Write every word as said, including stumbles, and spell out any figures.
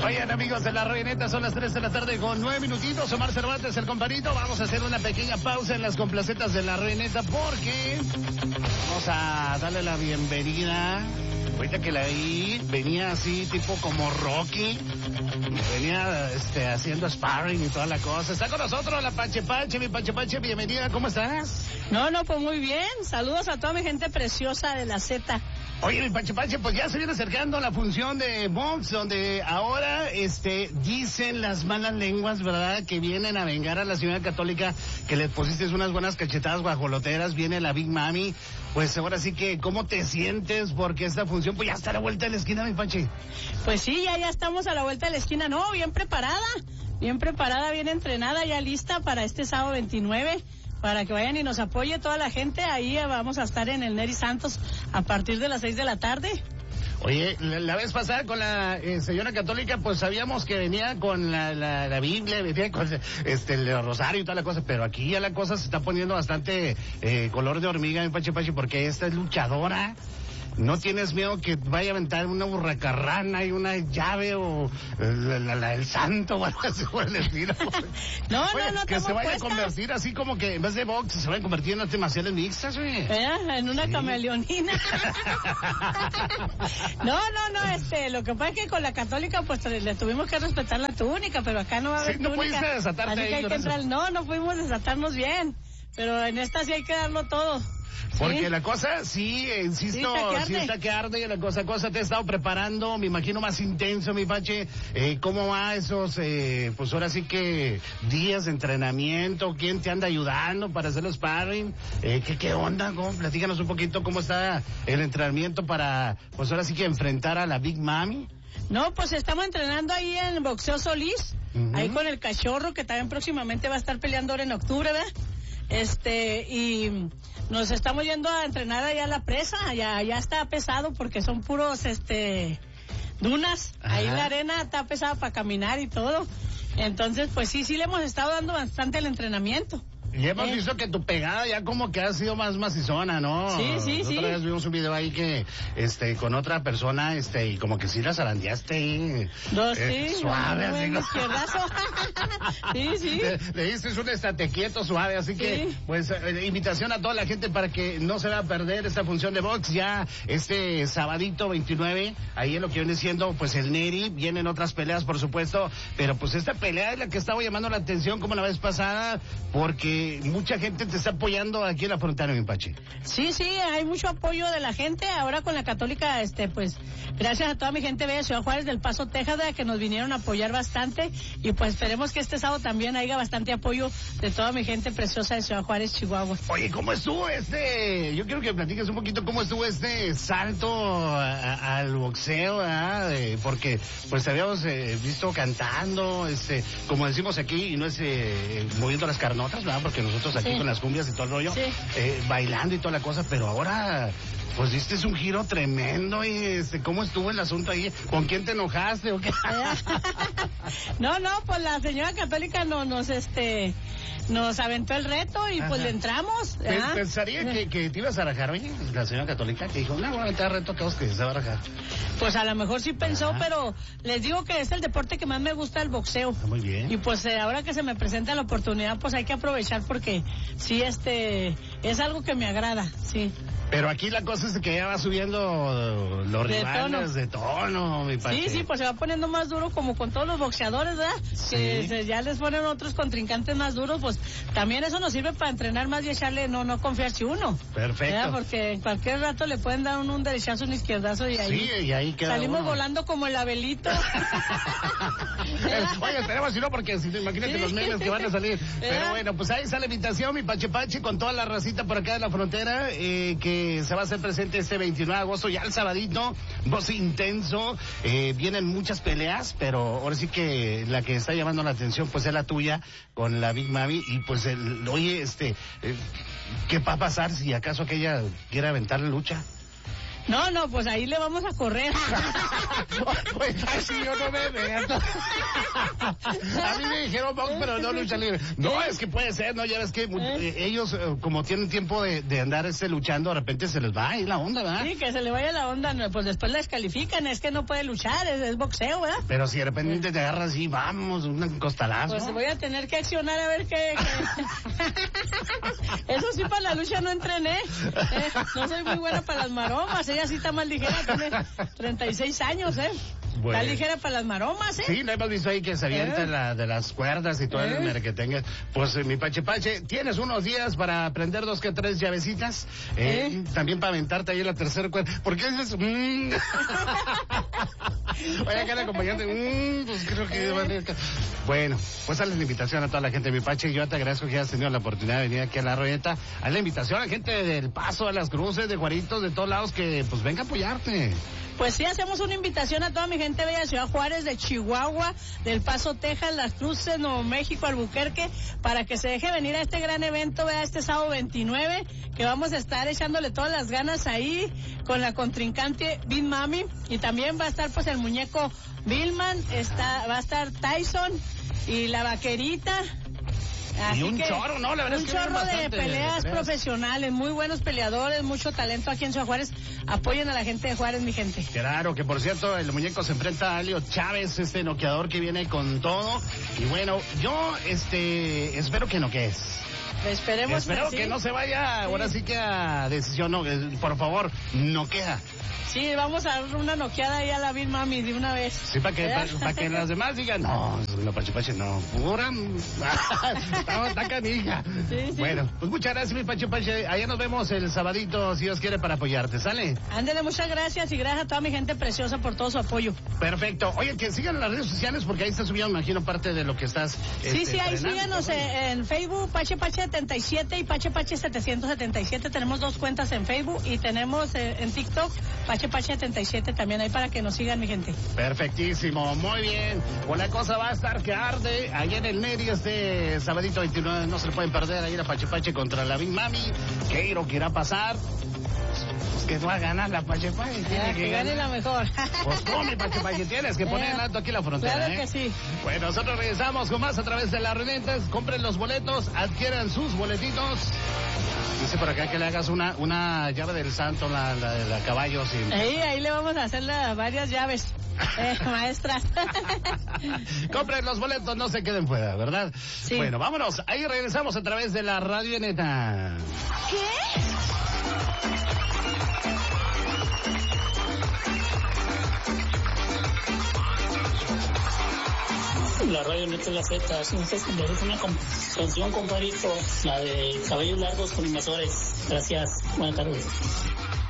Oigan, amigos de La Reineta, son las tres de la tarde con nueve minutitos. Omar Cervantes, el compadrito. Vamos a hacer una pequeña pausa en las complacetas de La Reineta porque vamos a darle la bienvenida. Ahorita que la vi, venía así, tipo como Rocky. Venía este, haciendo sparring y toda la cosa. Está con nosotros la Pache Pache, mi Pache Pache, bienvenida. ¿Cómo estás? No, no, pues muy bien. Saludos a toda mi gente preciosa de la Z. Oye, mi Pache Pache, pues ya se viene acercando la función de Box, donde ahora este dicen las malas lenguas, ¿verdad?, que vienen a vengar a la señora católica, que le pusiste unas buenas cachetadas guajoloteras. Viene la Big Mami. Pues ahora sí que, ¿cómo te sientes? Porque esta función, pues ya está a la vuelta de la esquina, mi Pache. Pues sí, ya, ya estamos a la vuelta de la esquina. No, bien preparada, bien preparada, bien entrenada, ya lista para este sábado veintinueve. Para que vayan y nos apoye toda la gente. Ahí vamos a estar en el Neri Santos a partir de las seis de la tarde. Oye, la, la vez pasada con la eh, señora católica, pues sabíamos que venía con la, la, la Biblia, venía con este, el rosario y toda la cosa, pero aquí ya la cosa se está poniendo bastante eh, color de hormiga, mi Pache Pache, porque esta es luchadora. ¿No tienes miedo que vaya a aventar una burracarrana y una llave o la, la, la, el santo o algo así por el estilo? No, Oye, no, no. Que se vaya puesta. a convertir así como que en vez de box se vaya a convertir en artes marciales mixtas, güey. ¿Eh? En una Sí. camaleonina. No, no, no, este, lo que pasa es que con la católica pues le tuvimos que respetar la túnica, pero acá no va a haber Sí, no túnica. pudiste desatarte Así ahí que hay con que eso. entrar. No, no pudimos desatarnos bien, pero en esta sí hay que darlo todo. Porque ¿Sí? la cosa, sí, insisto, Sí, está que arde. sí está que arde, la cosa, cosa te he estado preparando, me imagino más intenso, mi Pache. Eh, ¿Cómo va esos, eh, pues ahora sí que días de entrenamiento? ¿Quién te anda ayudando para hacer los sparring? Eh, ¿qué, ¿Qué onda? ¿Cómo? Platícanos un poquito cómo está el entrenamiento para, pues ahora sí que enfrentar a la Big Mami. No, pues estamos entrenando ahí en Boxeo Solís, Uh-huh. ahí con el Cachorro, que también próximamente va a estar peleando ahora en octubre, ¿verdad? Este, y nos estamos yendo a entrenar allá a la presa, allá, allá está pesado porque son puros, este, dunas, Ajá. ahí la arena está pesada para caminar y todo, entonces pues sí, sí le hemos estado dando bastante el entrenamiento. Y hemos Eh. visto que tu pegada ya como que ha sido más macizona, ¿no? Sí, sí, sí. Otra vez vimos un video ahí que, este, con otra persona, este, y como que sí la zarandeaste ahí. Dos, eh, sí. Suave, un así. buen ¿no? izquierdazo. Sí, sí. Le, le diste un estate quieto suave, así que, Sí. pues, eh, invitación a toda la gente para que no se va a perder esta función de box ya este sabadito veintinueve, ahí en lo que viene siendo, pues, el Neri, vienen otras peleas, por supuesto, pero pues esta pelea es la que estaba llamando la atención como la vez pasada, porque mucha gente te está apoyando aquí en la frontera, mi Pache. Sí, sí, hay mucho apoyo de la gente. Ahora con la católica, este, pues, gracias a toda mi gente de Ciudad Juárez, del Paso, Texas, de que nos vinieron a apoyar bastante. Y pues esperemos que este sábado también haya bastante apoyo de toda mi gente preciosa de Ciudad Juárez, Chihuahua. Oye, ¿cómo estuvo este? Yo quiero que platiques un poquito cómo estuvo este salto a- a- al boxeo, ¿verdad? Eh, porque pues te habíamos eh, visto cantando, este, como decimos aquí, y no es eh, moviendo las carnotas, ¿verdad? Porque nosotros aquí Sí. con las cumbias y todo el rollo, Sí. eh, bailando y toda la cosa, pero ahora pues diste un giro tremendo y este, ¿cómo estuvo el asunto ahí? ¿Con quién te enojaste o qué? No, no, pues la señora católica no, nos, este, nos aventó el reto y pues Ajá. le entramos. Pe- ¿verdad? Pensaría que, que te ibas a rajar, oye, la señora católica que dijo, no, voy a meter reto a todos que se va a rajar. Pues a lo mejor sí pensó, Ajá. pero les digo que es el deporte que más me gusta, el boxeo. Está muy bien. Y pues eh, ahora que se me presenta la oportunidad, pues hay que aprovechar porque sí, este, es algo que me agrada, sí. Pero aquí la cosa es que ya va subiendo los De rivales tono. de tono, mi Pache. Sí, sí, pues se va poniendo más duro como con todos los boxeadores, ¿verdad? Sí. Que se- ya les ponen otros contrincantes más duros, pues también eso nos sirve para entrenar más y echarle, no, no confiarse uno. Perfecto. ¿verdad? Porque en cualquier rato le pueden dar un, un derechazo, un izquierdazo y ahí Sí, y ahí queda salimos uno. volando como el Abelito. Oye, esperemos si no, porque si no, imagínate Sí. los memes que van a salir. Pero ¿verdad? bueno, pues ahí está la invitación, mi Pache Pache, con toda la racita por acá de la frontera, eh, que se va a hacer presente este veintinueve de agosto, ya el sabadito, voz intenso, eh, vienen muchas peleas, pero ahora sí que la que está llamando la atención, pues es la tuya, con la Big Mami, y pues, el, oye, este, eh, ¿qué va a pasar si acaso aquella quiere aventar la lucha? No, no, pues ahí le vamos a correr. Oye, si yo no me meto. A mí me dijeron box, pero no lucha libre. No, es que puede ser, ¿no? Ya ves que eh, ellos, eh, como tienen tiempo de, de andar este, luchando, de repente se les va ahí la onda, ¿verdad? Sí, que se le vaya la onda, no, pues después la descalifican, es que no puede luchar, es, es boxeo, ¿verdad? Pero si de repente te agarras y vamos, un costalazo. Pues voy a tener que accionar a ver qué... qué... Eso sí, para la lucha no entrené. Eh, no soy muy buena para las maromas, ella sí está más ligera, tiene treinta y seis años, ¿eh? Bueno. Está ligera para las maromas, ¿eh? Sí, no hemos visto ahí que se avienta ¿Eh? la, de las cuerdas y todo ¿Eh? el mere que tenga. Pues eh, mi Pache Pache, tienes unos días para aprender dos que tres llavecitas. Eh, ¿Eh? También para aventarte ahí la tercera cuerda. ¿Por qué dices? Mmm? Oye, acá el acompañante. Mmm, pues creo que... ¿Eh? Bueno, pues haz la invitación a toda la gente de mi Pache. Yo te agradezco que hayas tenido la oportunidad de venir aquí a La Ruedeta. Haz la invitación a la gente del Paso, a las Cruces, de Juaritos, de todos lados, que pues venga a apoyarte. Pues sí, hacemos una invitación a toda mi gente bella de Ciudad Juárez, de Chihuahua, del Paso, Texas, Las Cruces, Nuevo México, Albuquerque, para que se deje venir a este gran evento, vea, este sábado veintinueve, que vamos a estar echándole todas las ganas ahí con la contrincante Big Mami, y también va a estar pues el muñeco Billman, está, va a estar Tyson y la vaquerita. Así y un que, chorro, ¿no? La verdad un es que chorro de peleas, de peleas profesionales, muy buenos peleadores, mucho talento aquí en Ciudad Juárez. Apoyen a la gente de Juárez, mi gente. Claro, que por cierto, el muñeco se enfrenta a Alio Chávez, este noqueador que viene con todo. Y bueno, yo este espero que noquees. Esperemos Espero que, que sí. no se vaya, ahora sí que a decisión, no, por favor, noquea. Sí, vamos a dar una noqueada ahí a la Big Mami de una vez. Sí, para que, para, para que las demás digan, no, la Pache Pache no, pura, está, está canija. Sí, sí. Bueno, pues muchas gracias, mi Pache Pache. Allá nos vemos el sabadito, si Dios quiere, para apoyarte, ¿sale? Ándele, muchas gracias y gracias a toda mi gente preciosa por todo su apoyo. Perfecto. Oye, que sigan las redes sociales porque ahí está subiendo, imagino, parte de lo que estás Sí, este, sí, ahí síganos en, en Facebook, Pache Pache setenta y siete y Pache Pache setecientos setenta y siete. Tenemos dos cuentas en Facebook y tenemos eh, en TikTok Pache Pache setenta y siete también ahí para que nos sigan, mi gente. Perfectísimo, muy bien. Pues la cosa va a estar que arde ahí en el Neri este sabadito veintinueve. No se le pueden perder ahí la Pache Pache contra la Big Mami. ¿Qué lo que irá a pasar? Pues que va a ganar la Pache Pache. Tiene Ah, que, que gane ganar. la mejor. Pues come, Pache Pache, tienes que poner en alto aquí la frontera. Claro ¿eh? que sí. Bueno, nosotros regresamos con más a través de las Ruenetas. Compren los boletos, adquieran sus boletitos. Dice por acá que le hagas una una llave del santo, la, la, la caballo. Sin... Ahí, ahí le vamos a hacer la, varias llaves, eh, maestra. Compren los boletos, no se queden fuera, ¿verdad? Sí. Bueno, vámonos. Ahí regresamos a través de la Radio Neta. ¿Qué? La Radio Neta es la Z, es un festival, es una canción, compadrito, la de Cabellos Largos con Invasores. Gracias, buenas tardes.